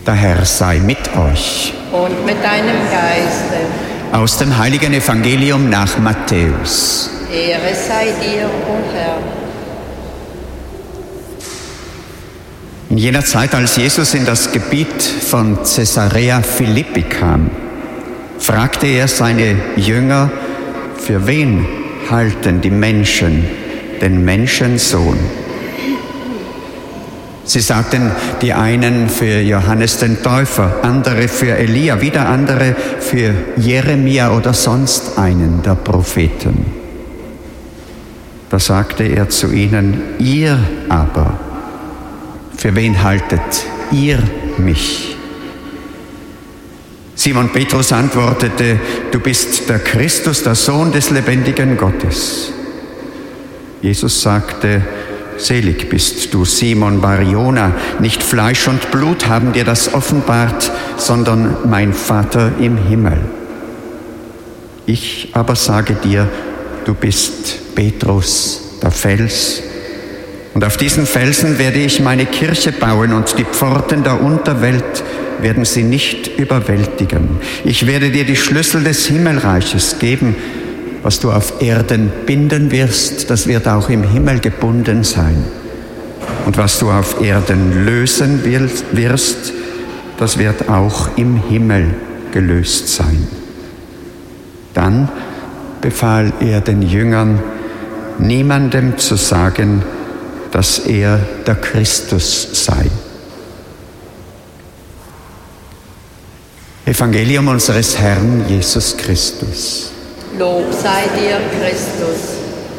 Der Herr sei mit euch. Und mit deinem Geiste. Aus dem heiligen Evangelium nach Matthäus. Ehre sei dir, o Herr. In jener Zeit, als Jesus in das Gebiet von Caesarea Philippi kam, fragte er seine Jünger, für wen halten die Menschen den Menschensohn? Sie sagten, die einen für Johannes den Täufer, andere für Elia, wieder andere für Jeremia oder sonst einen der Propheten. Da sagte er zu ihnen, ihr aber, für wen haltet ihr mich? Simon Petrus antwortete, du bist der Christus, der Sohn des lebendigen Gottes. Jesus sagte, selig bist du, Simon Bar-Jona, nicht Fleisch und Blut haben dir das offenbart, sondern mein Vater im Himmel. Ich aber sage dir, du bist Petrus, der Fels, und auf diesen Felsen werde ich meine Kirche bauen, und die Pforten der Unterwelt werden sie nicht überwältigen. Ich werde dir die Schlüssel des Himmelreiches geben. Was du auf Erden binden wirst, das wird auch im Himmel gebunden sein. Und was du auf Erden lösen wirst, das wird auch im Himmel gelöst sein. Dann befahl er den Jüngern, niemandem zu sagen, dass er der Christus sei. Evangelium unseres Herrn Jesus Christus. Lob sei dir, Christus.